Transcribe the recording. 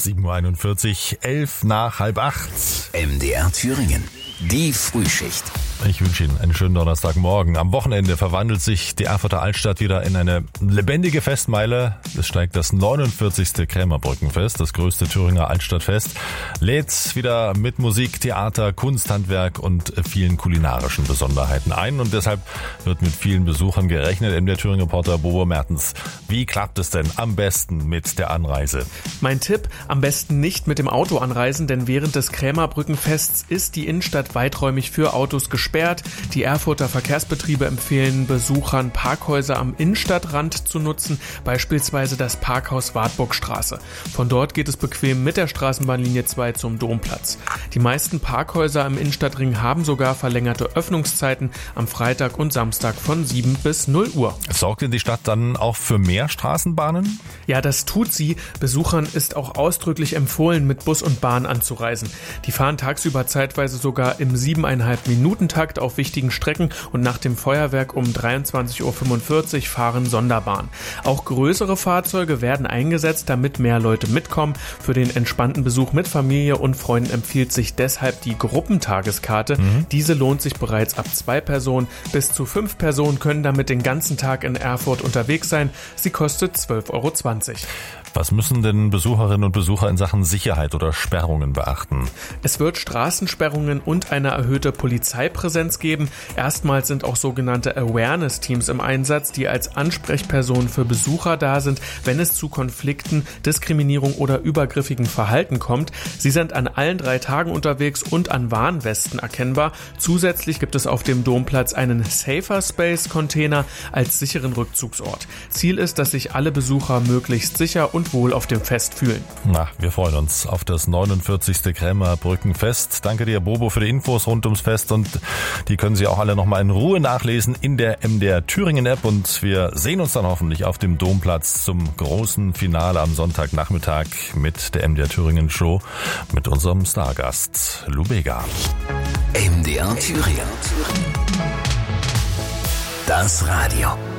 7.41 Uhr, 11 nach halb 8. MDR Thüringen, die Frühschicht. Ich wünsche Ihnen einen schönen Donnerstagmorgen. Am Wochenende verwandelt sich die Erfurter Altstadt wieder in eine lebendige Festmeile. Es steigt das 49. Krämerbrückenfest, das größte Thüringer Altstadtfest, lädt wieder mit Musik, Theater, Kunst, Handwerk und vielen kulinarischen Besonderheiten ein. Und deshalb wird mit vielen Besuchern gerechnet. Der Thüringen-Reporter Bobo Mertens. Wie klappt es denn am besten mit der Anreise? Mein Tipp, am besten nicht mit dem Auto anreisen, denn während des Krämerbrückenfests ist die Innenstadt weiträumig für Autos gesperrt. Die Erfurter Verkehrsbetriebe empfehlen Besuchern, Parkhäuser am Innenstadtrand zu nutzen, beispielsweise das Parkhaus Wartburgstraße. Von dort geht es bequem mit der Straßenbahnlinie 2 zum Domplatz. Die meisten Parkhäuser im Innenstadtring haben sogar verlängerte Öffnungszeiten am Freitag und Samstag von 7 bis 0 Uhr. Sorgt denn die Stadt dann auch für mehr Straßenbahnen? Ja, das tut sie. Besuchern ist auch ausdrücklich empfohlen, mit Bus und Bahn anzureisen. Die fahren tagsüber zeitweise sogar im 7,5-Minuten-Takt auf wichtigen Strecken und nach dem Feuerwerk um 23.45 Uhr fahren Sonderbahnen. Auch größere Fahrzeuge werden eingesetzt, damit mehr Leute mitkommen. Für den entspannten Besuch mit Familie und Freunden empfiehlt sich deshalb die Gruppentageskarte. Diese lohnt sich bereits ab 2 Personen. Bis zu 5 Personen können damit den ganzen Tag in Erfurt unterwegs sein. Sie kostet 12,20 Euro. Was müssen denn Besucherinnen und Besucher in Sachen Sicherheit oder Sperrungen beachten? Es wird Straßensperrungen und eine erhöhte Polizeipräsenz geben. Erstmals sind auch sogenannte Awareness-Teams im Einsatz, die als Ansprechpersonen für Besucher da sind, wenn es zu Konflikten, Diskriminierung oder übergriffigem Verhalten kommt. Sie sind an allen 3 Tagen unterwegs und an Warnwesten erkennbar. Zusätzlich gibt es auf dem Domplatz einen Safer Space Container als sicheren Rückzugsort. Ziel ist, dass sich alle Besucher möglichst sicher und wohl auf dem Fest fühlen. Wir freuen uns auf das 49. Krämerbrückenfest. Danke dir, Bobo, für die Infos rund ums Fest und die können Sie auch alle nochmal in Ruhe nachlesen in der MDR Thüringen App und wir sehen uns dann hoffentlich auf dem Domplatz zum großen Finale am Sonntagnachmittag mit der MDR Thüringen Show mit unserem Stargast Lou Bega. MDR Thüringen. Das Radio.